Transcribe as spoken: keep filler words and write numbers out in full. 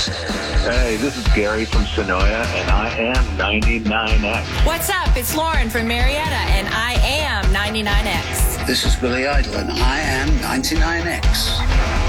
Hey, this is Gary from Sonoya, and I am ninety-nine X. What's up? It's Lauren from Marietta, and I am ninety-nine X. This is Billy Idol, and I am ninety-nine X.